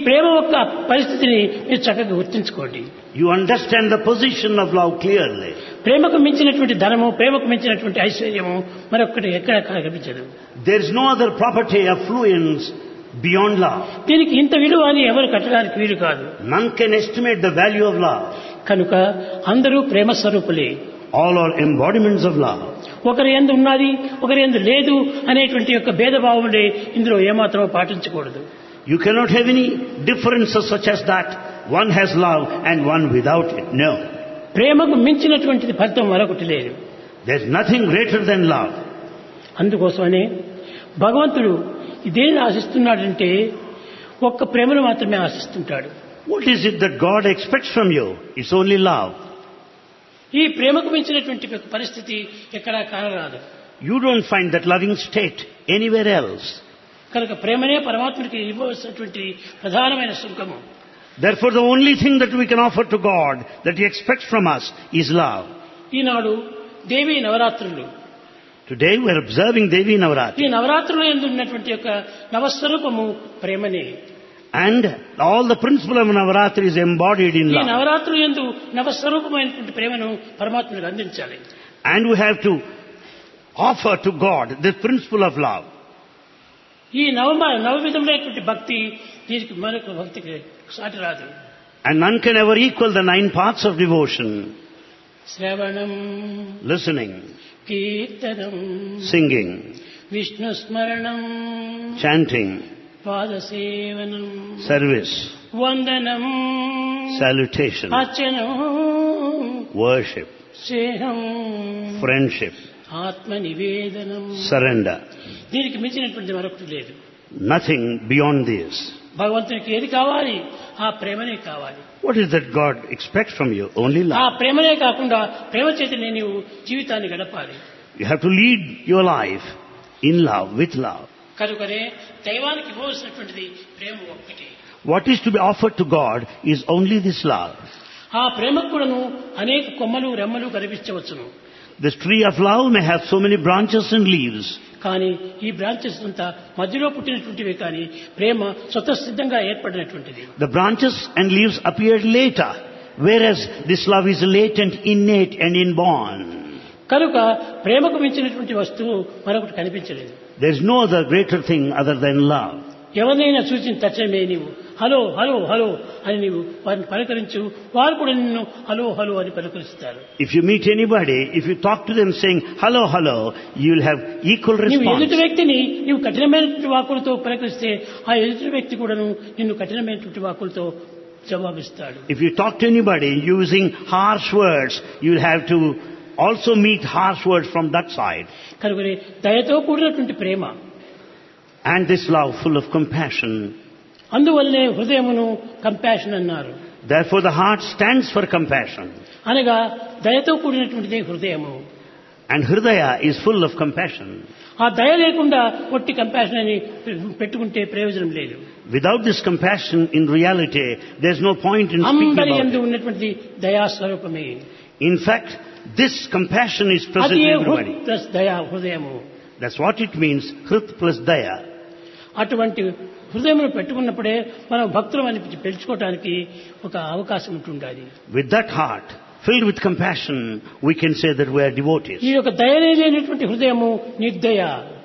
ప్రేమ యొక్క పరిస్థితిని మీరు చక్కగా గుర్తించుకోండి. You understand the position of love clearly. ప్రేమకు మించినటువంటి ధనము, ప్రేమకు మించినటువంటి ఐశ్వర్యము మరొకటి ఎక్కడ కనిపించదు. There is no other property, affluence beyond love. దీనికి ఇంత విలువ అని ఎవరు కట్టడానికి వీలు కాదు. None can estimate the value of love. కనుక అందరూ ప్రేమ స్వరూపులే. All are embodiments of love. ఒకరి యందు ఉన్నది, ఒకరి యందు లేదు అనేటువంటి యొక్క భేదభావములే ఇందులో ఏమాత్రం పాటించకూడదు. You cannot have any differences such as that. One has love and one without it. No. ప్రేమకు మించినటువంటిది ఫలితం మరొకటి లేదు. There is nothing greater than love. అందుకోసమనే భగవంతుడు దేనిని ఆశిస్తున్నాడంటే ఒక్క ప్రేమను మాత్రమే ఆశిస్తుంటాడు. What is it that God expects from you? It's only love. ఈ ప్రేమకు మించినటువంటి పరిస్థితి ఎక్కడా కానరాదు. You don't find that loving state anywhere else. కనుక ప్రేమనే పరమాత్మకి ఇవ్వవలసినటువంటి ప్రధానమైన సుంకము. Therefore, the only thing that we can offer to God, that He expects from us, is love. ఈనాడు దేవీ నవరాత్రులు. Today we are observing Devi ఈ Navaratri. నవరాత్రులు యందు ఉన్నటువంటి యొక్క నవస్వరూపము ప్రేమనే. And all the principle of Navaratri is embodied in ఈ love. నవరాత్రులు యందు నవస్వరూపమైనటువంటి ప్రేమను పరమాత్మకు అందించాలి. And we have to offer to God the principle of love. ఈ నవవిధములైనటువంటి భక్తి దీనికి మరొక భక్తికి సాటి రాదు. And none can ever equal the 9 paths of devotion. శ్రవణం, Listening, కీర్తనం, singing, విష్ణు స్మరణం, chanting, పాదసేవనం, service, వందనం, salutation, అర్చనం, worship, స్నేహం, friendship, ఆత్మ నివేదనం. surrender. దీనికి మించినటువంటి మరొకటి లేదు. Nothing beyond this. భగవంతునికి ఏది కావాలి? ఆ ప్రేమనే కావాలి. What is that God expects from you? Only ఆ love. ప్రేమనే కాకుండా ప్రేమ చేతనే నీవు జీవితాన్ని గడపాలి. You have to lead your life in love, with love. కనుకనే దైవానికి ఇవ్వవలసినటువంటిది ప్రేమ ఒక్కటి. What is to be offered to God is only this love. ఆ ప్రేమకు కూడాను అనేక కొమ్మలు రెమ్మలు కనిపించవచ్చును. This tree of love may have so many branches and leaves. కానీ ఈ బ్రాంచెస్ అంతా మధ్యలో పుట్టినటువంటివి, కానీ ప్రేమ స్వతసిద్ధంగా ఏర్పడినటువంటిది. The branches and leaves appeared later, whereas this love is latent, innate and inborn. కనుక ప్రేమకు మించినటువంటి వస్తువు మరొకటి కనిపించలేదు. There is no other greater thing other than love. ఎవరినైనా సూచించిన తక్షణమే నీవు హలో హలో హలో అని నీవు వారిని పలకరించు, వారు కూడా నిన్ను హలో హలో అని పలకరిస్తారు. If you meet anybody, if you talk to them saying hello, hello, you will have equal నీవు response. ఎదుటి వ్యక్తిని నీవు కఠినమైనటువంటి వాక్కులతో పలకరిస్తే ఆ ఎదుటి వ్యక్తి కూడాను నిన్ను కఠినమైనటువంటి వాక్కులతో జవాబిస్తాడు. If you talk to anybody using harsh words, you will have to also meet harsh words from that side. కనుకనే దయతో కూడినటువంటి ప్రేమ, And this love full of compassion. అందువల్లనే హృదయమును కంపాషన్ అన్నారు. Therefore the heart stands for compassion. అనగా దయతో కూడినటువంటిదే హృదయము. And Hridaya is full of compassion. ఆ దయ లేకుండా ఒట్టి కంపాషన్ అని పెట్టుకుంటే ప్రయోజనం లేదు. Without this compassion, in reality, there's no point in speaking అందరి about యందు it. ఉన్నటువంటి దయా స్వరూపమే. In fact, this compassion is present అది in హృద్ everybody. ప్లస్ దయా హృదయము. That's what it means, Hrit plus Daya. అటువంటి హృదయమును పెట్టుకున్నప్పుడే మనం భక్తులం అని పిలుచుకోవడానికి ఒక అవకాశం ఉంటుండాలి. With that heart, filled with compassion, we can say that we are devotees. ఈ యొక్క దయనే లేనటువంటి హృదయము నిర్దయ.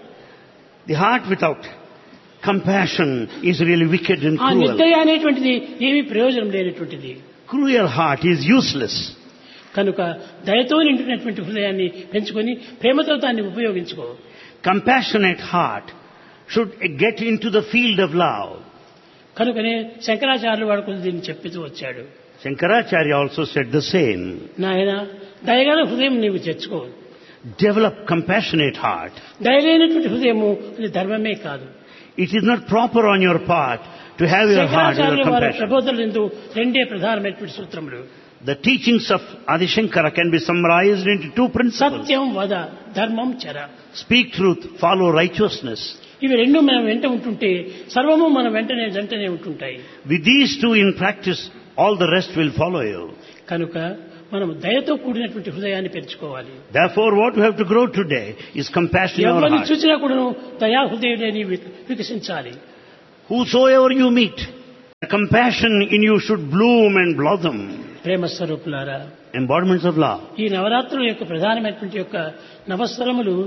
The heart without compassion is really wicked and ఆ cruel. నిర్దయ అనేటువంటిది ఏమీ ప్రయోజనం లేనటువంటిది. Cruel heart is useless. కనుక దయతో నిండినటువంటి హృదయాన్ని పెంచుకొని ప్రేమతో దాన్ని ఉపయోగించుకో. Compassionate heart should get into the field of love. కనుకనే శంకరాచార్యులు వాడు కొంచెం దీన్ని చెప్తూ వచ్చాడు. Shankaracharya also said the same. నాయన దయగల హృదయం నీవు తెచ్చుకో. Develop compassionate heart. దయలేనటువంటి హృదయము అది ధర్మమే కాదు. It is not proper on your part to have your heart in శంకరాచార్యుల వారి compassion. ప్రబోధనలందు రెండే ప్రధానమైనటువంటి సూత్రములు. The teachings of Adi Shankara can be summarized into 2 principles. సత్యం వద, ధర్మం చర. Speak truth, follow righteousness. ఇవి రెండు మనం వెంట ఉంటుంటే సర్వము మనం వెంటనే ఉంటుంటాయి. With these 2 in practice, all the rest will follow you. కనుక మనం దయతో కూడినటువంటి హృదయాన్ని పెంచుకోవాలి. Therefore, what we have to grow today is compassion in our ఎవరిని heart. చూసినా కూడాను దయా హృదయాన్ని వికసించాలి. Whosoever you meet, The compassion in you should bloom and blossom. ప్రేమ స్వరూపులారా, Embodiments of love. ఈ నవరాత్రుల యొక్క ప్రధానమైనటువంటి యొక్క నవస్వరములు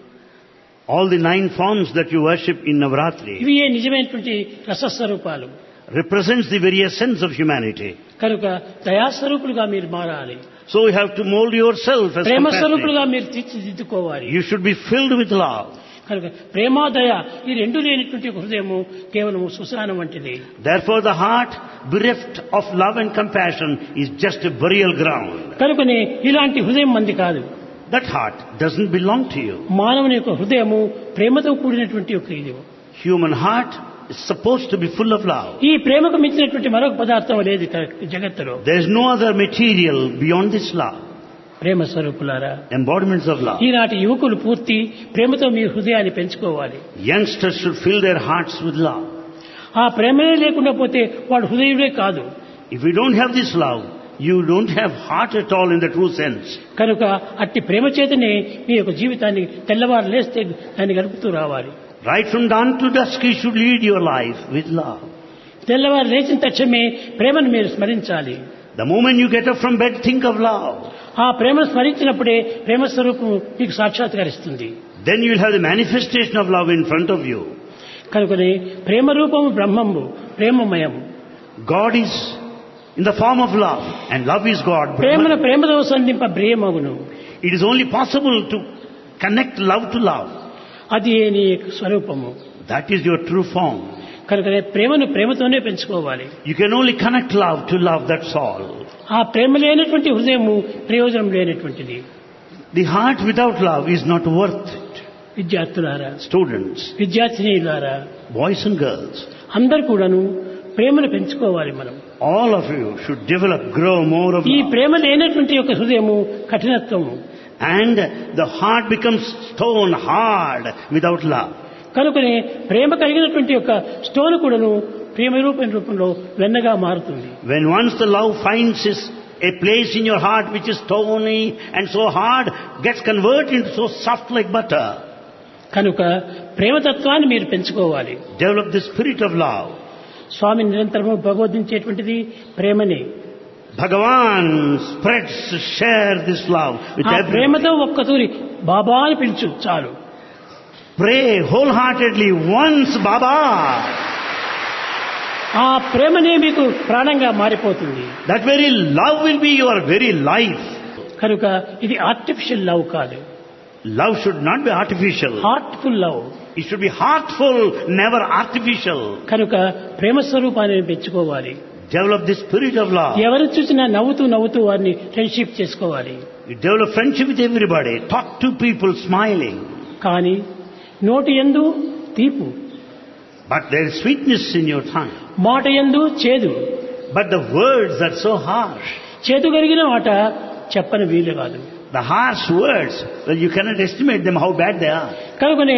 All the 9 forms that you worship in Navaratri ఇవి నిజమైనటువంటి రసస్వరూపాలు. represents the very essence of humanity. కనుక దయాస్వరూపులుగా మీరు మారాలి, So you have to mold yourself as Prema compassionate. స్వరూపులుగా మీరు తీర్చిదిద్దుకోవాలి. You should be filled with love. కనుక ప్రేమాదయ ఈ రెండు లేనటువంటి హృదయము కేవలం శ్మశానం వంటిది. Therefore the heart bereft of love and compassion is just a burial ground. కనుకనే ఇలాంటి హృదయం మంది కాదు. That heart doesn't belong to you. మానవుని యొక్క హృదయము ప్రేమతో కూడినటువంటి ఒక ఇది. Human heart is supposed to be full of love. ఈ ప్రేమకు మించినటువంటి మరొక పదార్థం లేదు జగత్తులో. There is no other material beyond this love. ప్రేమ స్వరూపులారా, Embodiments of love. ఈనాటి యువకులు పూర్తి ప్రేమతో మీ హృదయాన్ని పెంచుకోవాలి. Youngsters should fill their hearts with love. ఆ ప్రేమనే లేకుండా పోతే వాడు హృదయుడే కాదు. If you don't have this love, you don't have heart at all in the true sense. కనుక అట్టి ప్రేమ చేతనే మీ యొక్క జీవితాన్ని తెల్లవారు లేస్తే దాన్ని గడుపుతూ రావాలి. Right from dawn to dusk you should lead your life with love. తెల్లవారు లేచిన తక్షణమే ప్రేమను మీరు స్మరించాలి. The moment you get up from bed, think of love. ఆ ప్రేమను స్మరించినప్పుడే ప్రేమ స్వరూపం మీకు సాక్షాత్కరిస్తుంది. Then you will have the manifestation of love in front of you. కనుకనే ప్రేమ రూపము బ్రహ్మము, ప్రేమమయం. God is in the form of love and love is God. ప్రేమను ప్రేమతో సంధింప ప్రియమగును. It is only possible to connect love to love. అది నీ యొక్క స్వరూపము. That is your true form. కనుకనే ప్రేమను ప్రేమతోనే పెంచుకోవాలి. You can only connect love to love, that's all. ఆ ప్రేమ లేనటువంటి హృదయము ప్రయోజనం లేనటువంటిది. The heart without love is not worth it. విద్యార్థులారా, Students, విద్యార్థినీలారా, boys and girls, అందరు కూడాను ప్రేమను పెంచుకోవాలి. మనం all of you should develop, grow more of ఈ love. ప్రేమ లేనటువంటి యొక్క హృదయము కఠినత్వము. And the heart becomes stone hard without love. కనుకనే ప్రేమ కలిగినటువంటి యొక్క స్టోన్ కూడాను ప్రేమ రూపంలో వెన్నగా మారుతుంది. When once the love finds a place in your heart which is stony and so hard, gets converted into so soft like butter. కనుక ప్రేమతత్వాన్ని మీరు పెంచుకోవాలి. Develop the spirit of love. స్వామి నిరంతరము ప్రబోధించేటువంటిది ప్రేమనే. Bhagavan spreads, share this love with ఆ everyone. ప్రేమతో ఒక్కతూరి బాబా అని పిలుచు చాలు. Pray wholeheartedly once, Baba. ఆ ప్రేమనే మీకు ప్రాణంగా మారిపోతుంది. That very love will be your very life. కనుక ఇది ఆర్టిఫిషియల్ లవ్ కాదు, Love should not be artificial. Heartful love. It should be heartful, never artificial. కనుక ప్రేమ స్వరూపాన్ని పెంచుకోవాలి. Develop the spirit of love. ఎవరు చూసినా నవ్వుతూ వారిని ఫ్రెండ్షిప్ చేసుకోవాలి. You develop friendship with everybody. Talk to people smiling. కానీ నోటి యందు తీపు, But there is sweetness in your tongue. మాట యందు చేదు. But the words are so harsh. చేదు కలిగిన మాట చెప్పని వీలు కాదు. The harsh words, well, you cannot estimate them how bad they are. కనుకనే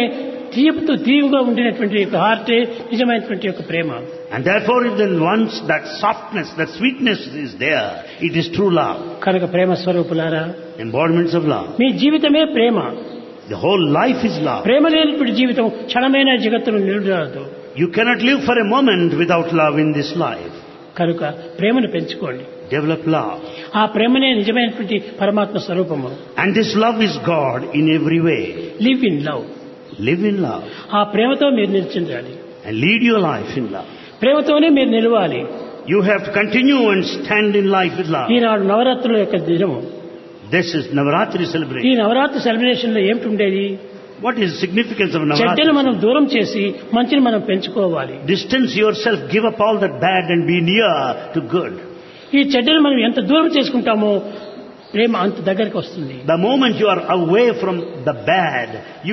తీవుగా ఉండినటువంటి యొక్క హార్టే నిజమైనటువంటి యొక్క ప్రేమ. And therefore, if then once that softness, that sweetness is there, it is true love. కనుక ప్రేమ స్వరూపులారా, Embodiments of love. మీ జీవితమే ప్రేమ. The whole life is love. ప్రేమ లేనటువంటి జీవితం క్షణమైన జగత్తును నిలబడదు. You cannot live for a moment without love in this life. కనుక ప్రేమను పెంచుకోండి. Develop love. ఆ ప్రేమనే నిజమైనటువంటి పరమాత్మ స్వరూపము. And this love is God in every way. Live in love. Live in love. ఆ ప్రేమతో మీరు నిలిచిండాలి. And lead your life in love. ప్రేమతోనే మీరు నిలవాలి. You have to continue and stand in life with love. ఈనాడు నవరాత్రుల యొక్క దినము. This is Navaratri ఈ celebration. నవరాత్రి సెలబ్రేషన్ లో ఏమిటి ఉండేది? What is the significance of చెడ్డను Navaratri? మనం దూరం చేసి మంచిని మనం పెంచుకోవాలి. Distance yourself, give up all that bad and be near to good. ఈ చెడ్డను మనం ఎంత దూరం చేసుకుంటామో ప్రేమ అంత దగ్గరికి వస్తుంది. The moment you are away from the bad, you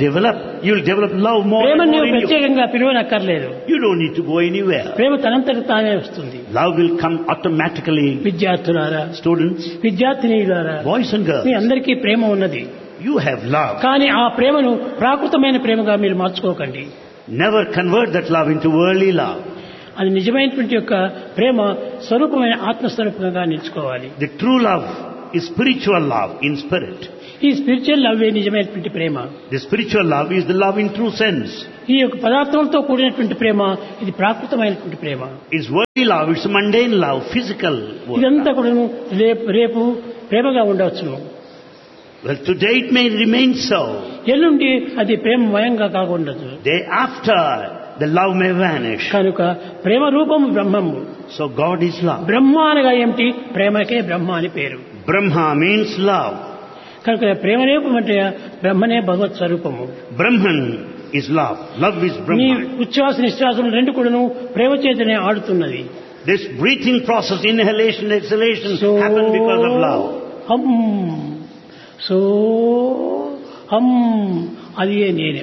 will develop love more Prema and more నీవు in you. ప్రత్యేకంగా పిలువనక్కర్లేదు. You don't need to go anywhere. ప్రేమ తనంతట తానే వస్తుంది. Love will come automatically. విద్యార్థులారా, Students, విద్యార్థినీలారా, boys and girls, మీ అందరికీ ప్రేమ ఉన్నది. you have love. కానీ ఆ ప్రేమను ప్రాకృతమైన ప్రేమగా మీరు మార్చుకోకండి. Never convert that love into worldly love. అది నిజమైనటువంటి యొక్క ప్రేమ స్వరూపమైన ఆత్మస్వరూపంగా నిలుచుకోవాలి. The true love is spiritual love in spirit. ఈ స్పిరిచువల్ లవ్ నిజమైనటువంటి ప్రేమ. The spiritual love is the love in true sense. ఈ యొక్క పదార్థాలతో కూడినటువంటి ప్రేమ ఇది ప్రాకృతమైనటువంటి ప్రేమ. It's worldly love, it's mundane love, physical love. ఇదంతా కూడా రేపు ప్రేమగా ఉండవచ్చును. Well, today it may remain so. ఎల్లుండి అది ప్రేమమయంగా కాకుండదు. Day after, the love may vanish. కనుక ప్రేమ రూపము బ్రహ్మము. So God is love. బ్రహ్మ అనగా ఏమిటి? ప్రేమకే బ్రహ్మ అని పేరు. Brahma means love. కనుక ప్రేమ రూపం అంటే బ్రహ్మనే భగవత్ స్వరూపము. Brahman is love. Love is నీ Brahman. ఉచ్ఛ్వాస నిశ్వాసములు రెండు కూడాను ప్రేమ చేతనే ఆడుతున్నది. This breathing process, inhalation, exhalation, happen because of love. హం సో హం అది నేనే.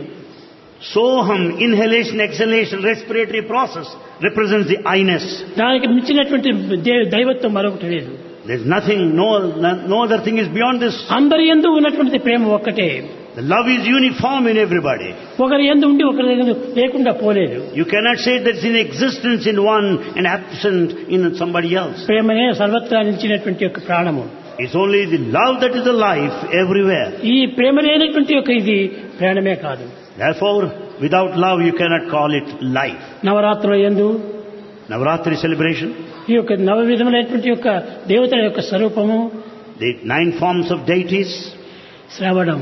Soham, inhalation, exhalation, respiratory process represents the I-ness. దానికి మించినటువంటి దైవత్వం మరొకటి లేదు. There's nothing, no other thing is beyond this. అందరి యందు ఉన్నటువంటి ప్రేమ ఒక్కటే. The love is uniform in everybody. ఒకరి యందు ఉండి ఒకరి యందు లేకుండా పోలేదు. You cannot say that it's in existence in one and absent in somebody else. ప్రేమనే సర్వత్రా నిలిచినటువంటి యొక్క ప్రాణము. It's only the love that is the life everywhere. ఈ ప్రేమ లేనటువంటి యొక్క ఇది ప్రాణమే కాదు. Therefore, without love you cannot call it life. నవరాత్రుల యందు Navaratri celebration, ఈ యొక్క నవ విధములైనటువంటి యొక్క దేవతల యొక్క స్వరూపము, the 9 forms of deities, శ్రవణం,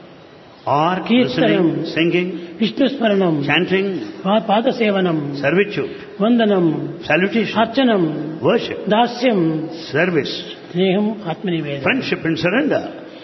or కీర్తనం, listening, singing, విష్ణు స్మరణం, chanting, పాద సేవనం, servitude, వందనం, salutation, అర్చనం, worship, దాస్యం, service, స్నేహం, ఆత్మనివేదన. friendship and surrender.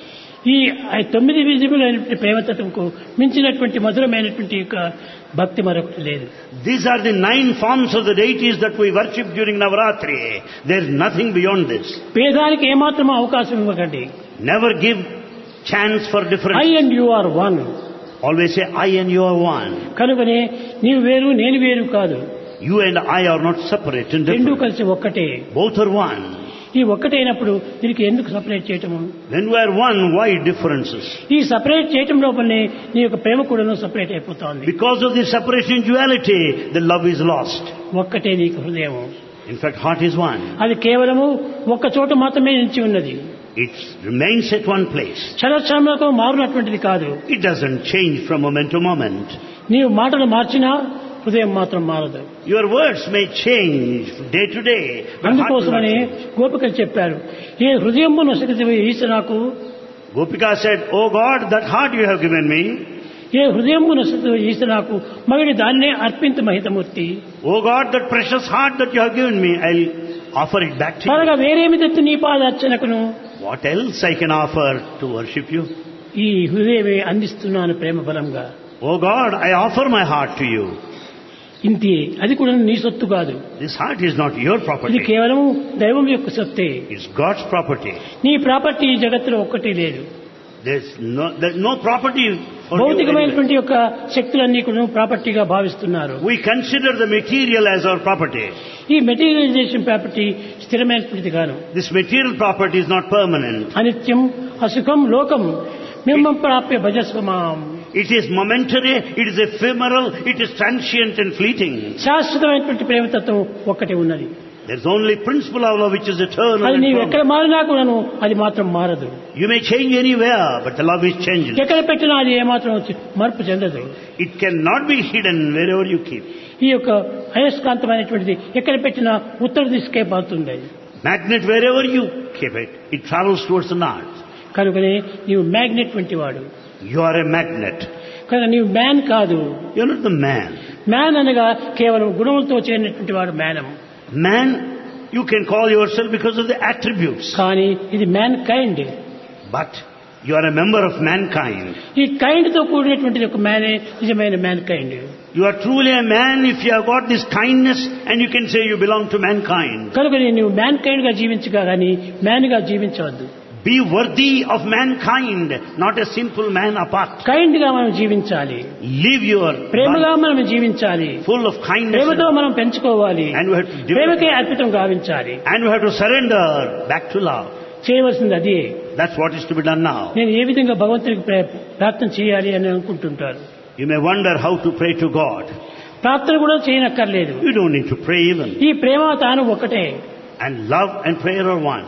ఈ 9 విధములైనటువంటి ప్రేమతత్వంకు మించినటువంటి మధురమైనటువంటి యొక్క భక్తి మరొకటి లేదు. These are the 9 forms of the deities that we worship during Navaratri. There is nothing beyond this. భేదానికి ఏమాత్రం అవకాశం ఇవ్వకండి. Never give chance for difference. I and you are one. Always say I and you are one. కనుకనే నీవు వేరు నేను వేరు కాదు. You and I are not separate and రెండు different. కలిసి ఒక్కటే. Both are one. ఈ ఒక్కటైనప్పుడు దీనికి ఎందుకు సపరేట్ చేయటము? When we are one, why differences? ఈ సపరేట్ చేయటం లోపలనే నీ యొక్క ప్రేమ కూడాను సపరేట్ అయిపోతుంది. Because of the separation duality, the love is lost. ఒక్కటే నీకు హృదయం. In fact, heart is one. అది కేవలము ఒక్క చోట మాత్రమే నిలిచి ఉన్నది. It remains at one place. క్షణక్షణంలో మారునటువంటిది కాదు. It doesn't change from moment to moment. నీవు మాటలు మార్చినా హృదయం మాత్రం మారదు. Your words may change day to day, but heart will not అందుకోసమని change. గోపికలు చెప్పారు, ఏ హృదయము నొసగితివి ఈశ నాకు. Gopika said, "Oh God, that heart you have given me. ఏ హృదయము నొసగితివి ఈశ నాకు, మగిడి దాన్నే అర్పింతు మహితమూర్తి. Oh God, that precious heart that you have given me, I'll offer it back to you. త్వరగా వేరేమి తెత్తు నీ పాదార్చనకును. What else I can offer to worship you? ఈ హృదయమే అందిస్తున్నాను ప్రేమ బలంగా. Oh God, I offer my heart to you. ఇంతే, అది కూడా నీ సొత్తు కాదు. This heart is not your ఇది property. కేవలం దైవం యొక్క సొత్తే. It's God's property. నీ ప్రాపర్టీ ఈ జగత్తులో ఒక్కటి లేదు. There's no property for you. భౌతికమైనటువంటి యొక్క శక్తులన్నీ కూడా ప్రాపర్టీగా భావిస్తున్నారు. We consider the material as our property. ఈ మెటీరియలైజేషన్ ప్రాపర్టీ స్థిరమైనటువంటిది కాదు. This material property is not permanent. అనిత్యం అసుఖం లోకం మిమ్మం ప్రాప్య భజస్వమాం. It is momentary, it is ephemeral, it is transient and fleeting. శాశ్వతమైనటువంటి ప్రేమతత్వం ఒక్కటే ఉన్నది. There's only principle of love which is eternal అది and నీవు ఎక్కడ permanent. మారినా కూడాను అది మాత్రం మారదు. You may change anywhere, but the love is changing. ఎక్కడ పెట్టినా అది ఏమాత్రం మార్పు చెందదు. It cannot be hidden wherever you keep. ఈ యొక్క అయస్కాంతమైనటువంటిది ఎక్కడ పెట్టినా ఉత్తర దిశకే పోతుంది. Magnet, wherever you keep it, it travels towards the north. కనుకనే నీవు మ్యాగ్నెట్ వంటి వాడు. You are a magnet. కనుక నీవు మ్యాన్ కాదు. You're not the man. Man అనగా కేవలం గుణములతో చేరినటువంటి వాడు మ్యానం. Man, you can call yourself because of the attributes. కానీ ఇది man kind. But you are a member of mankind. ఈ కైండ్ తో కూడినటువంటి ఒక మ్యానే నిజమైన man kind. You are truly a man if you have got this kindness and you can say you belong to mankind. కనుక నీవు man kind గా జీవించగా కానీ man గా జీవించవద్దు. Be worthy of mankind, not a simple man apart. Kind గా మనం జీవించాలి. Live your ప్రేమగా life మనం జీవించాలి. full of kindness ప్రేమతో మనం పెంచుకోవాలి. and we have to develop, ప్రేమకే అర్పితం గావించాలి. and we have to surrender back to love. చేయవలసింది అదే. That's what is to be done now. నేను ఏ విధంగా భగవంతుడికి ప్రార్థన చేయాలి అని అనుకుంటుంటారు. You may wonder how to pray to God. ప్రార్థన కూడా చేయనక్కర్లేదు. You don't need to pray even. ఈ ప్రేమ తాను ఒకటే. And love and prayer are one.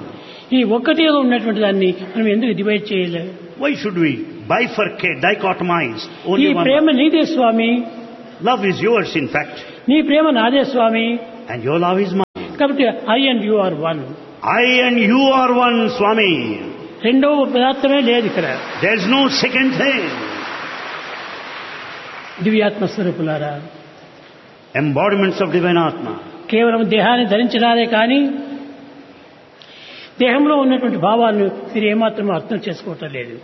ఈ ఒక్కటిగా ఉన్నటువంటి దాన్ని మనం ఎందుకు డివైడ్ చేయలేము? Why should we bifurcate, dichotomize ఈ only one? ప్రేమ నీదే స్వామి, Love is yours, in fact, నీ ప్రేమ నాదే స్వామి. and your love is mine. కాబట్టి I and you are one. I and you are one, Swami. రెండవ పదార్థమే లేదు ఇక్కడ. There is no second thing. దివ్యాత్మ స్వరూపులారా, Embodiments of divine Atma. కేవలం దేహాన్ని ధరించినారే కానీ దేహంలో ఉన్నటువంటి భావాలను మీరు ఏమాత్రం అర్థం చేసుకోవటం లేదు.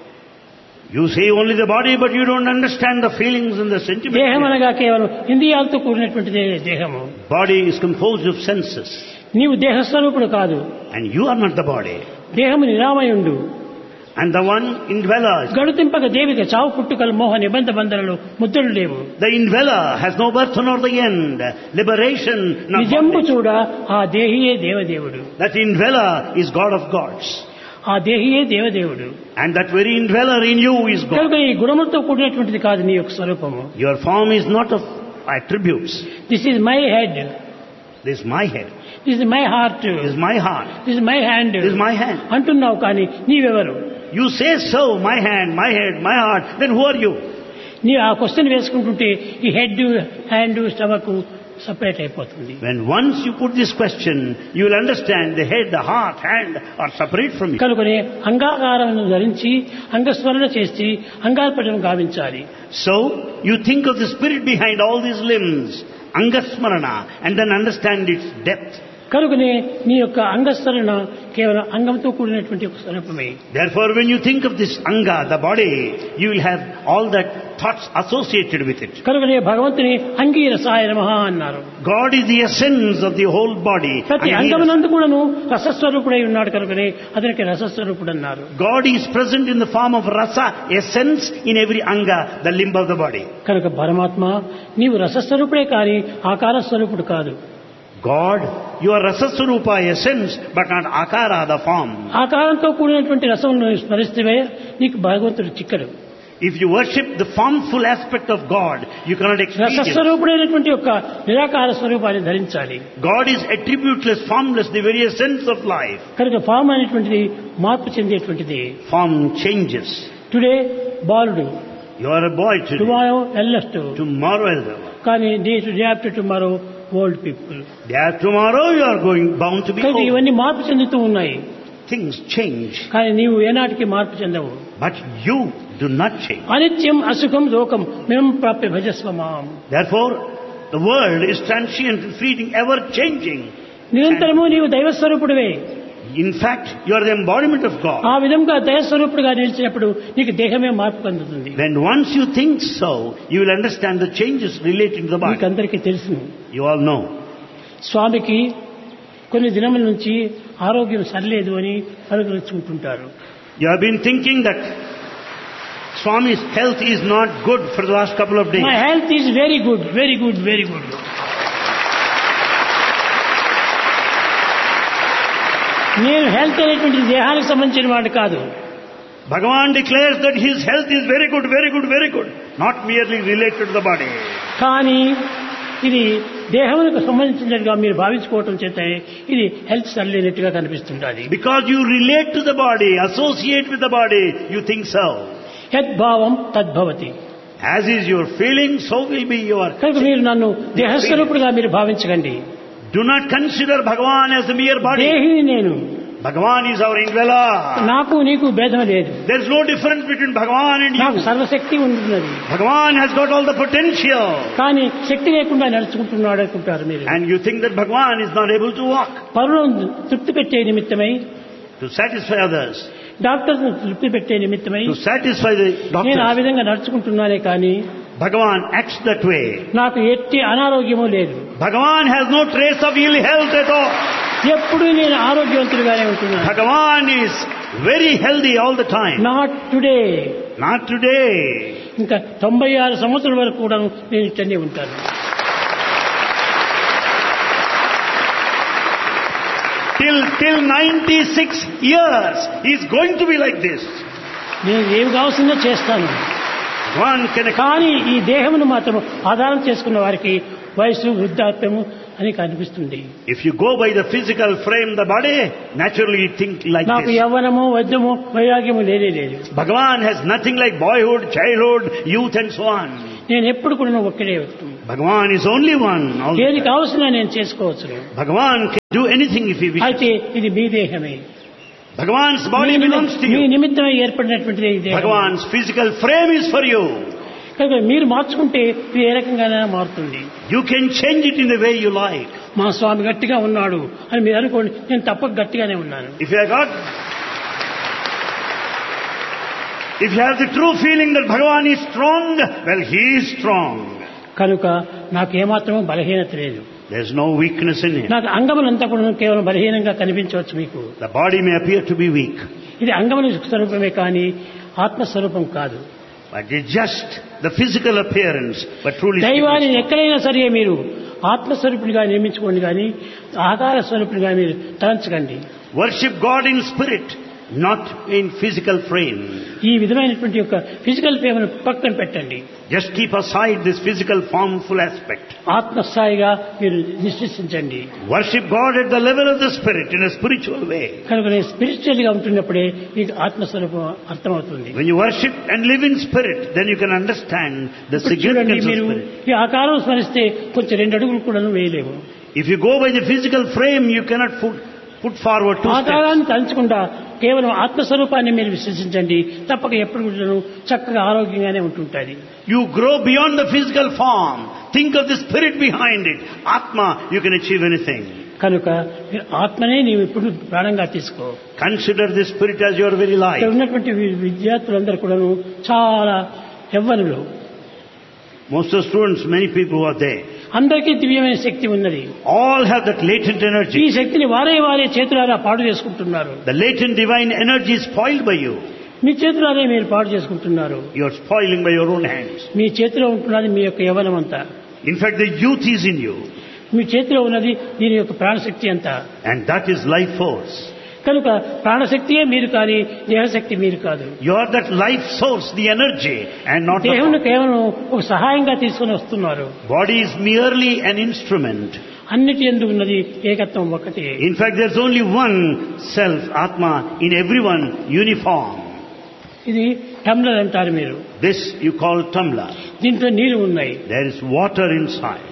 You say only the body, but you don't understand the feelings and the sentiments. దేహం అనగా కేవలం ఇంద్రియాలతో కూడినటువంటిదే దేహము. Body is composed of senses, నీవు దేహస్వరూపుడు కాదు. and you are not the body. దేహము నిరామయుండు. And the one indweller, గడుతింపక Devika చావు పుట్టుకలు మోహ నిబంధ బంధనలు ముద్రలు లేవు. the indweller has no birth nor the end, liberation nor నిజంబు bondage. చూడ ఆ దేహియే దేవదేవుడు. That indweller is God of gods, ఆ దేహియే దేవదేవుడు. and that very indweller in you is God. కనుక ఈ గుణములతో కూడినటువంటిది కాదు నీ యొక్క స్వరూపము. Your form is not of attributes. This is my head, This is my head, this is my heart, this is my heart, this is my hand this is my hand. అంటున్నావు కానీ నీవెవరు? You say so, my hand, my head, my heart, then who are you? నీ ఆ question వేసుకుంటుంటే ఈ head, hand, stomach separate అయిపోతుంది. When once you put this question, you will understand the head, the heart, hand are separate from you. కనుకనే అంగాకారమును ధరించి అంగస్మరణ చేసి అంగార్పణం గావించాలి. So, you think of the spirit behind all these limbs, Angasmarana, and then understand its depth. కనుకనే నీ యొక్క అంగస్మరణ కేవలం అంగంతో కూడినటువంటి ఒక స్వరూపమే. Therefore, when you think of this Anga, the body, you will have all that thoughts associated with it. కనుకనే భగవంతుని అంగీ రసాయ నమః అన్నారు. God is the essence of the whole body. ప్రతి అంగమునందు కూడాను రసస్వరూపుడై ఉన్నాడు కనుకనే అతనికి రసస్వరూపుడు అన్నారు. God is present in the form of rasa, essence in every Anga, the limb of the body. కనుక పరమాత్మ నీవు రసస్వరూపుడే కానీ ఆకార స్వరూపుడు కాదు. God, you are rasa swarupa, essence, but not akara, the form. ఆకారంతో కూడినటువంటి రసమును స్మరిస్తే నీకు భగవంతుడు చిక్కడు. If you worship the formful aspect of God, you cannot experience. రసస్వరూపుడైనటువంటి యొక్క నిరాకార స్వరూపాన్ని ధరించాలి. God is attributeless, formless, the very essence of life. కనుక form అనేటువంటిది మార్పు చెందేటువంటిది. Form changes. టుడే బాలుడు, You are a boy today, tomorrow ఎల్లెస్ట్, tomorrow elder. కానీ day after tomorrow old people. Day after tomorrow you are bound to be కనుక old. ఇవన్నీ మార్పు చెందుతూ ఉన్నాయి. Things change, కానీ నీవు ఏనాటికి మార్పు చెందవు. but you do not change. అనిత్యం అసుఖం లోకం మేము ప్రాప్య భజస్వమాం. Therefore, the world is transient and fleeting, ever changing. నిరంతరము నీవు దైవస్వరూపుడివే. In fact, you are the embodiment of God. ఆ విధంగా దైవస్వరూపుడుగా నిలిచినప్పుడు నీకు దేహమే మార్పు పొందుతుంది. When once you think so, you will understand the changes relating to the body. మీకందరికీ తెలుసు, You all know. స్వామికి కొన్ని దినముల నుంచి ఆరోగ్యం సరిలేదు అని పలుకరించుకుంటుంటారు. You have been thinking that Swami's health is not good for the last couple of days. My health is very good, very good, very good. నేను health అనేటువంటి దేహానికి సంబంధించిన వాడు కాదు. Bhagavan declares that his health is very good, very good, very good. Not merely related to the body. కానీ ఇది దేహానికి సంబంధించినట్టుగా మీరు భావించుకోవటం చేత ఇది హెల్త్ సరిలేనట్టుగా కనిపిస్తుంటుంది. Because you relate to the body, associate with the body, you think so. యద్భావం తద్భవతి. As is your feeling, so will be your... కనుక మీరు నన్ను దేహస్వరూపుడుగా మీరు భావించకండి. Do not consider Bhagavan as a mere body. దేహిని నేను. Bhagavan is our indweller. నాకు నీకు భేదం లేదు. There is no difference between Bhagavan and నాకు you. సర్వశక్తి ఉన్నది. Bhagavan has got all the potential. కానీ శక్తి లేకుండా నడుచుకుంటున్నాడు అనుకుంటారు మీరు. And you think that Bhagavan is not able to walk. పరులను తృప్తి పెట్టే నిమిత్తమై, To satisfy others, డాక్టర్స్ తృప్తి పెట్టే నిమిత్తమై to satisfy the నేను ఆ doctors, విధంగా నడుచుకుంటున్నానే కానీ Bhagavan acts that way. నాకు ఎట్టి అనారోగ్యము లేదు. Bhagavan has no trace of ill health at all. ఎప్పుడు నేను ఆరోగ్యవంతుడిగానే ఉంటున్నాను. Bhagavan is very healthy all the time. Not today. Not today. ఇంకా 96 సంవత్సరాల వరకు కూడా నేను ఇక్కడనే ఉంటాను. Till 96 years, he is going to be like this. నేను ఏమి కావాల్సిందో చేస్తాను. One can కానీ ఈ దేహమును మాత్రం ఆధారం చేసుకున్న వారికి వయసు, వృద్ధాప్యము అని కనిపిస్తుంది. If you go by the physical frame, the body, naturally you think like నాకు this. యవ్వనము వైద్యము వైరాగ్యము లేనే లేదు. Bhagavan has nothing like boyhood, childhood, youth and so on. నేను ఎప్పుడు కూడా ఒక్కడే వ్యక్తి. Bhagavan is only one. ఏది కావాల్సిన నేను చేసుకోవచ్చు. Bhagavan can do anything if he wishes. అయితే ఇది మీ దేహమే. Bhagavan's body belongs to me you. నిమిత్తమై ఏర్పడినటువంటిది ఈ దేహం. Bhagavan's physical frame is for you. కనుక మీరు మార్చుకుంటే ఇది ఏ రకంగానైనా మారుతుంది. You can change it in the way you like. మా స్వామి గట్టిగా ఉన్నాడు అని మీరు అనుకోండి, నేను తప్పక గట్టిగానే ఉన్నాను. If you have the true feeling that Bhagavan is strong, well, he is strong. కనుక నాకు ఏమాత్రమూ బలహీనత లేదు. There is no weakness in him. నాకు అంగములంతా కూడా కేవలం బలహీనంగా కనిపించవచ్చు మీకు. The body may appear to be weak, ఇది అంగముల స్వరూపమే కానీ ఆత్మస్వరూపం కాదు. but it's just the physical appearance, but truly దైవాన్ని ఎక్కడైనా సరే మీరు ఆత్మస్వరూపుడిగా నిర్మించుకోండి కానీ ఆకార స్వరూపుడిగా మీరు తలంచకండి. worship God in spirit, not in physical frame. ఈ విధమైనటువంటి యొక్క ఫిజికల్ ఫేమ్ను పక్కన పెట్టండి. Just keep aside this physical formful aspect. ఆత్మస్థాయిగా మీరు నిశ్చయించండి. Worship God at the level of the spirit in a spiritual way. కనుక నేను స్పిరిచువల్ గా ఉంటున్నప్పుడే మీకు ఆత్మస్వరూపం అర్థమవుతుంది. When you worship and live in spirit, then you can understand the చూడండి, significance of మీరు spirit. ఈ ఆకారం స్మరిస్తే కొంచెం 2 అడుగులు కూడా వేయలేము. If you go by the physical frame, you cannot put forward 2 steps. ఆకారాన్ని తలుచుకుంటా కేవలం ఆత్మస్వరూపాన్ని మీరు విశ్వసించండి, తప్పక ఎప్పుడు కూడా చక్కగా ఆరోగ్యంగానే ఉంటుంటుంది. You grow beyond the physical form. Think of the spirit behind it. Atma, you can achieve anything. కనుక మీరు ఆత్మనే నీవు ఇప్పుడు ప్రాణంగా తీసుకో. Consider the spirit as your very life. ఇక్కడ ఉన్నటువంటి విద్యార్థులందరూ కూడా చాలా యవ్వనులు. Most of the students, many people who are there, అందరికీ దివ్యమైన శక్తి ఉన్నది. all have that latent ఈ energy. శక్తిని వారే చేతులారా పాడు చేసుకుంటున్నారు. The latent divine energy is spoiled by you. మీ చేతులారే మీరు పాడు చేసుకుంటున్నారు. You are spoiling by your own hands. మీ చేతిలో ఉంటున్నది మీ యొక్క యవ్వనం అంతా. In fact, the youth is in you. మీ చేతిలో ఉన్నది దీని యొక్క ప్రాణశక్తి అంతా. And that is life force. కనుక ప్రాణశక్తియే మీరు కానీ దేహశక్తి మీరు కాదు. You are that life source, the energy, and not the దేహంను body. కేవలం ఒక సహాయంగా తీసుకొని వస్తున్నారు. Body is merely an instrument. అన్నిటి యందు ఉన్నది ఏకత్వం ఒకటే. In fact, there's only one self, Atma, in everyone, uniform. ఇది టమ్లర్ అంటారు మీరు. This you call tumbler. దీంట్లో నీరు ఉన్నాయి. There is water inside.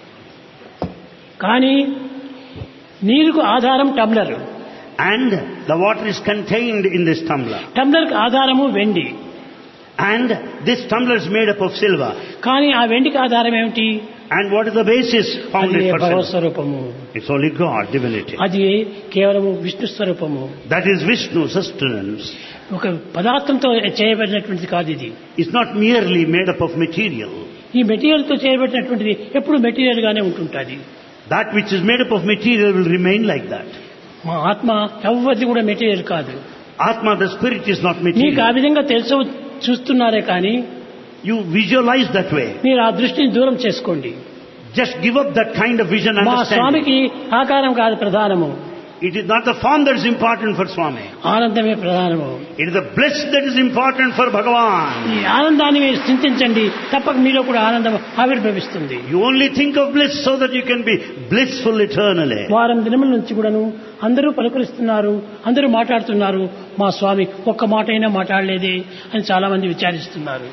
కానీ నీరుకు ఆధారం టమ్లర్. And the water is contained in this tumbler. టమ్లర్కి ఆధారము వెండి. And this tumbler is made up of silver. కానీ ఆ వెండికి ఆధారం ఏమిటి? And what is the basis founded for silver? భగవస్వరూపము. It's only God, divinity. అది కేవలము విష్ణు స్వరూపము. That is Vishnu, sustenance. ఒక పదార్థంతో చేయబడినటువంటిది కాదు ఇది. It's not merely made up of material. ఈ మెటీరియల్ తో చేయబడినటువంటిది ఎప్పుడు మెటీరియల్ గానే ఉంటుంటుంది. That which is made up of material will remain like that. మా ఆత్మ ఎవరిది కూడా మెటీరియల్ కాదు. Atma, the spirit, is not మీకు ఆ material. విధంగా చూస్తున్నారే కానీ You visualize that way. మీరు ఆ దృష్టిని దూరం చేసుకోండి. Just give up that kind of vision and మా understanding. స్వామికి ఆకారం కాదు ప్రధానము. It is not the form that is important for Swami. ఆనందమే ప్రధానము. It is the bliss that is important for Bhagavan. ఈ ఆనందాన్ని మీరు చింతించండి, తప్పక మీలో కూడా ఆనందం ఆవిర్భవిస్తుంది. You only think of bliss so that you can be blissful eternally. వారం దినముల నుంచి కూడాను అందరూ పలుకరిస్తున్నారు, అందరూ మాట్లాడుతున్నారు, మా స్వామి ఒక్క మాట అయినా మాట్లాడలేదే అని చాలా మంది విచారిస్తున్నారు.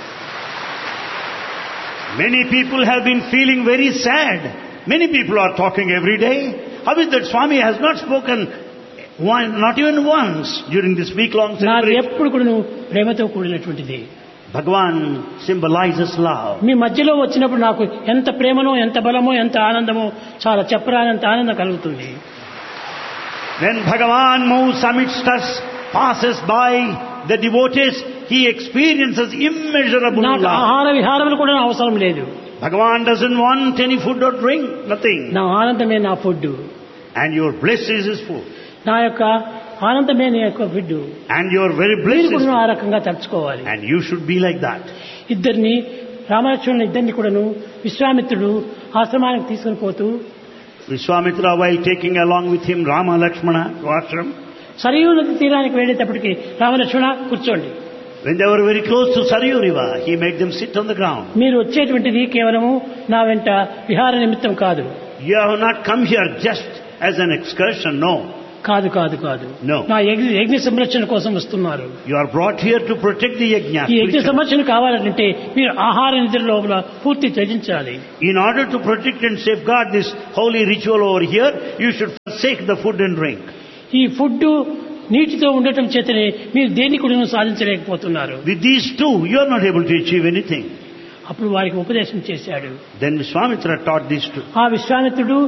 Many people have been feeling very sad. Many people are talking every day. How is that Swami has not spoken not even once during this week-long నాకు celebration? ఎప్పుడు కూడా ప్రేమతో కూడినటువంటిది. Bhagavan symbolizes love. మీ మధ్యలో వచ్చినప్పుడు నాకు ఎంత ప్రేమనో, ఎంత బలమో, ఎంత ఆనందమో, చాలా చెప్పరానంత ఆనందం కలుగుతుంది. When Bhagavan moves amidst us, passes by the devotees, he experiences immeasurable నాకు love. ఆహార విహారములు కూడా అవసరం లేదు. Bhagavan doesn't want any food or drink, nothing. నా ఆనందమే నా food. And your bliss is his food. నా యొక్క ఆనందమే నీ యొక్క food. And your very bliss మీరు is కూడా ఆ food. రకంగా తలుచుకోవాలి. And you should be like that. ఇద్దరిని రామలక్ష్మణుని ఇద్దరిని కూడాను విశ్వామిత్రుడు ఆశ్రమానికి తీసుకుని పోతూ Vishwamitra, while taking along with him Rama, Lakshmana to ashram, Sarayu నది తీరానికి వెళ్ళేటప్పటికి రామలక్ష్మణ కూర్చోండి, when they were very close to Saryu River, he made them sit on the ground. మీరు వచ్చేటువంటిది కేవలము నా వెంట విహార నిమిత్తం కాదు. You have not come here just as an excursion, no. కాదు కాదు కాదు No. నా యజ్ఞ సంరక్షణ కోసం వస్తున్నారు. You are brought here to protect the yajna. ఈ యజ్ఞ సంరక్షణ కావాలంటే మీరు ఆహార నిద్ర లోపల పూర్తి త్యజించాలి. In order to protect and safeguard this holy ritual over here, you should forsake the food and drink. ఈ ఫుడ్ నీటితో ఉండటం చేతనే మీరు దేన్ని కూడా సాధించలేకపోతున్నారు. With these two, you are not able to achieve anything. అప్పుడు వారికి ఉపదేశం చేశాడు. Then Vishwamitra taught these two. ఆ విశ్వామిత్రుడు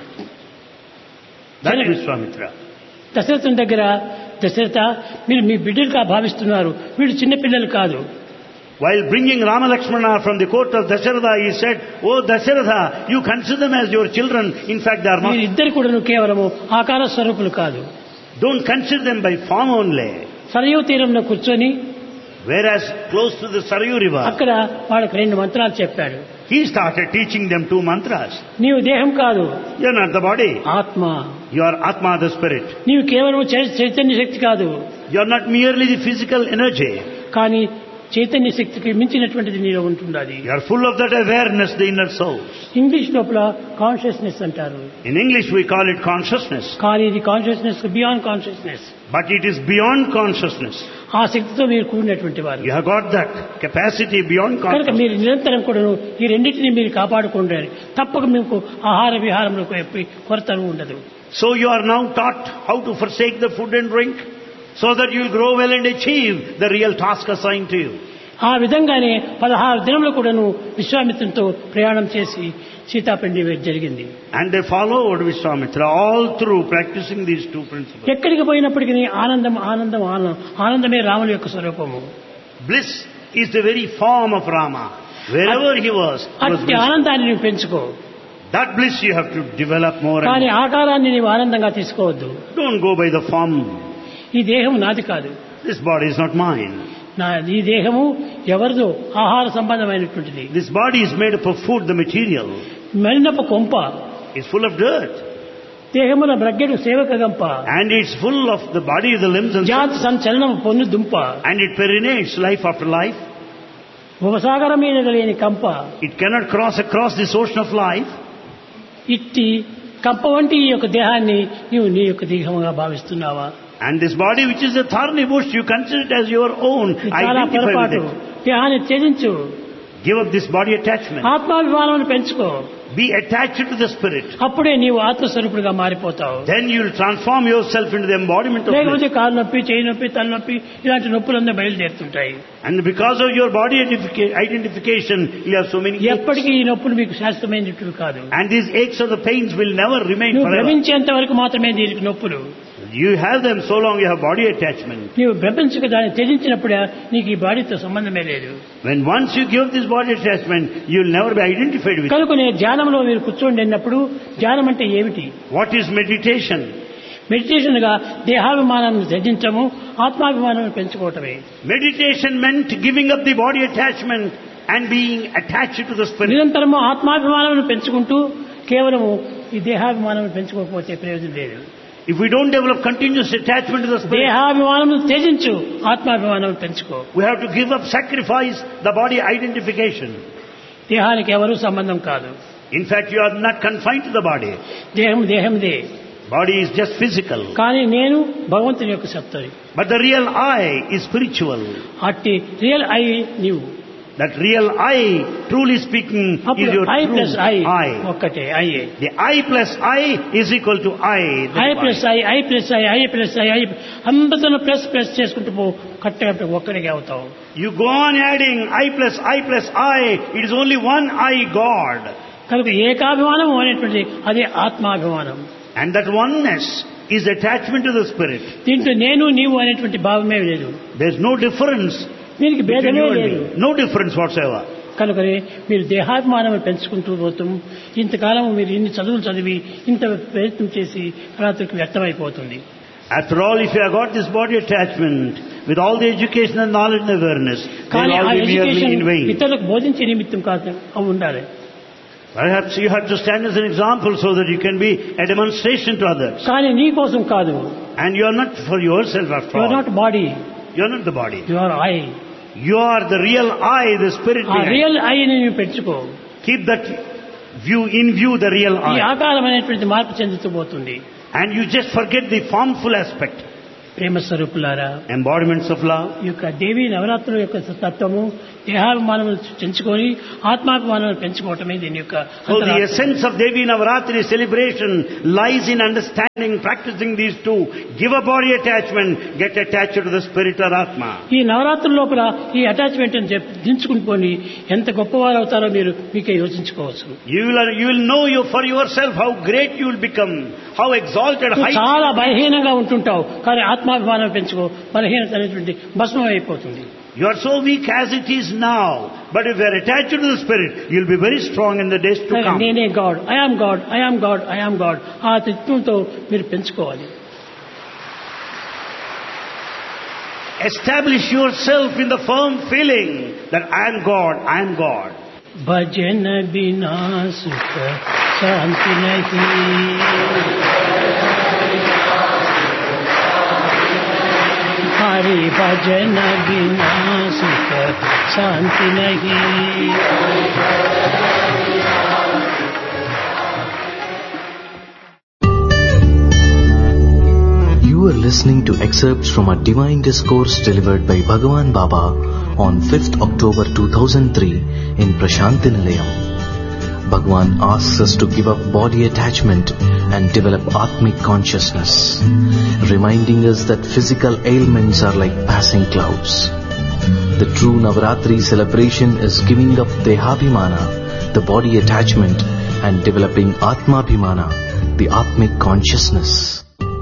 That Vishwamitra. దశరథుని దగ్గర, దశరథ మీరు మీ బిడ్డలుగా భావిస్తున్నారు, వీళ్ళు చిన్న పిల్లలు కాదు. While bringing Rama Lakshmana from the court of Dasharatha, he said, "Oh Dasharatha, you consider them as your children. In fact, they are not. వీరిద్దరు కూడా కేవలము ఆకార స్వరూపులు కాదు. Don't consider them by form only." Sarayu తీరంలో కూర్చొని Whereas close to the Sarayu river, అక్కడ వాళ్ళకి 2 మంత్రాలు చెప్పాడు. he started teaching them 2 mantras. నీవు దేహం కాదు, You are not the body. ఆత్మ. You are Atma, the spirit. నీవు కేవలం చైతన్య శక్తి కాదు, You are not merely the physical energy. కానీ చైతన్య శక్తికి మించినటువంటిది నీలో ఉంటుండాలి. You are full of that awareness, the inner soul. English లోపల కాన్షియస్నెస్ అంటారు. In English we call it consciousness. కానీ ఇది consciousness beyond consciousness. But it is beyond consciousness. ఆ శక్తితో మీరు కూడినటువంటి వారు. You have got that capacity beyond కనుక consciousness. మీరు నిరంతరం కూడా ఈ రెండింటినీ మీరు కాపాడుకుంటారు. తప్పక మీకు ఆహార విహారంలో కొరత ఉండదు. So you are now taught how to forsake the food and drink, so that you will grow well and achieve the real task assigned to you. ఆ విధంగానే 16 దినములు కూడాను విశ్వామిత్రునితో ప్రయాణం చేసి సీతాపిండి జరిగింది. And they followed Vishwamitra all through practicing these 2 principles. ఎక్కడికి పోయినప్పటికీ ఆనందం ఆనందం ఆనందమే రాముని యొక్క స్వరూపము. Bliss is the very form of Rama. Wherever he was అట్టి bliss. ఆనందాన్ని నువ్వు పెంచుకో. That bliss you have to develop more కానీ and more. ఆకారాన్ని నీవు ఆనందంగా తీసుకోవద్దు. Don't go by the form. ఈ దేహం నాది కాదు, This body is not mine. ఈ దేహము ఎవరిదో ఆహార సంబంధమైనటువంటిది. This body is made up of food, the material. మెలినప్ప కొంప, It's full of dirt. దేహమున బ్రగ్గెడు సేవక గంప, And it's full of the body, the limbs and జాతి సంచలనం పొన్ను దుంప, and it perinates life after life. భవసాగర మీద లేని కంప. It cannot cross across this ocean of life. ఇట్టి కంప వంటి ఈ యొక్క దేహాన్ని నీవు నీ యొక్క దేహముగా భావిస్తున్నావా? And this body, which is a thorny bush, you consider it as your own. ఇది చాలా Identify with పొరపాటు. it. దేహాన్ని త్యజించు, Give up this body attachment. ఆత్మాభిమానం పెంచుకో. Be attached to the spirit. అప్పుడే నీవు ఆత్మస్వరూపుడిగా మారిపోతావు. Then you will transform yourself into the embodiment of లేకపోతే bliss. కాలు నొప్పి, చేయి నొప్పి, తలనొప్పి ఇలాంటి నొప్పులంతా బయలుదేరుతుంటాయి. And because of your body identification, you have so many aches. ఎప్పటికీ ఈ నొప్పులు మీకు శాశ్వతమైనవి కాదు. And these aches or the pains will never remain నువ్వు forever. భ్రమించేంత వరకు మాత్రమే దీనికి నొప్పులు. You have them so long you have body attachment. నీవు భ్రమించక దాన్ని త్యజించినప్పుడే నీకు ఈ బాడీతో సంబంధమే లేదు. When once you give this body attachment, you will never be identified with it. కనుకనే ధ్యానంలో మీరు కూర్చోండి అన్నప్పుడు ధ్యానం అంటే ఏమిటి? What is meditation? మెడిటేషన్ గా దేహాభిమానాన్ని త్యజించము, ఆత్మాభిమానాన్ని పెంచుకోవటమే. Meditation meant giving up the body attachment and being attached to the spirit. నిరంతరము ఆత్మాభిమానాన్ని పెంచుకుంటూ కేవలము ఈ దేహాభిమానాన్ని పెంచుకోకపోతే ప్రయోజనం లేదు. If we don't develop continuous attachment to the spirit, దేహాభిమానం త్యజించు, ఆత్మాభిమానం పెంచుకో. we have to give up, sacrifice the body identification. దేహానికి ఎవరూ సంబంధం కాదు. In fact, you are not confined to the body. దేహం దేహందే, Body is just physical. కానీ నేను భగవంతుని యొక్క సత్తని. But the real I is spiritual. అట్టి రియల్ ఐ నీవు. That real I, truly speaking, is అప్పుడు your I true plus I I. ఒక్కటే IA. The I plus I is equal to I. the I divine. Plus I, I plus I, I plus I, I అందరితో plus plus చేసుకుంటూ పో, కరెక్ట్గా ఒక్కడికే అవుతావు. You go on adding I plus I plus I. It is only one I, God. కనుక ఏకాభిమానం అనేటువంటి అదే ఆత్మాభిమానం. And that oneness is attachment to the spirit. దీంట్లో నేను నీవు అనేటువంటి భావమే లేదు. There is no difference దీనికి between భేదమే you and లేదు. me. No difference whatsoever. కనుకనే మీరు దేహాభిమానం పెంచుకుంటూ పోతాం. ఇంతకాలం మీరు ఇన్ని చదువులు చదివి ఇంత ప్రయత్నం చేసి రాత్రికి వ్యర్థమైపోతుంది. After all, if you have got this body attachment, with all the education and knowledge and awareness, they కానీ will ఆ all be merely education in vain. ఇతరులకు బోధించే నిమిత్తం కాదు అవి ఉండాలి. Perhaps you have to stand as an example so that you can be a demonstration to others. కానీ నీ కోసం కాదు. And you are not for yourself after you are all. Not body, You are not the body. You are I. You are the real I, the spirit ఆ behind. Real ఐని నువ్వు పెంచుకో. Keep that view the real ఈ I. ఆకారమైనటువంటి మార్పు చెందుతూ పోతుంది. And you just forget the formful aspect. ప్రేమ స్వరూపులారా, Embodiments of love. ఈ యొక్క దేవీ నవరాత్రుల యొక్క తత్వము దేహాభిమానము పెంచుకొని ఆత్మాభిమానాన్ని పెంచుకోవటమే దీని యొక్క So the అంతరార్థం. essence of Devi Navaratri celebration lies in understanding, practicing these two. Give a body attachment, get attached to the spirit or Atma. ఈ నవరాత్రుల లోపల ఈ అటాచ్మెంట్ అని దించుకుని పోని ఎంత గొప్పవారు అవుతారో మీరు మీకే యోచించుకోవచ్చు. You will know for yourself how great you will become, how exalted, నువ్వు high. చాలా బలహీనంగా ఉంటుంటావు, కానీ ఆత్మాభిమానం పెంచుకో, బలహీనత అనేటువంటి భస్మం అయిపోతుంది. You are so weak as it is now, but if you are attached to the spirit, you will be very strong in the days to come. నేనే God, I am God, I am God, I am God, ఆ తత్వంతో మీరు పెంచుకోవాలి. Establish yourself in the firm feeling that I am God, I am God. భజన బినా సుఖ శాంతి నహీ, హరి భజన బినా సుఖ శాంతి నహీ. You are listening to excerpts from a divine discourse delivered by Bhagavan Baba on 5th October 2003 in Prashanti Nilayam. Bhagavan asks us to give up body attachment and develop Atmic consciousness, reminding us that physical ailments are like passing clouds. The true Navaratri celebration is giving up Dehabhimana, the body attachment, and developing Atmabhimana, the Atmic consciousness.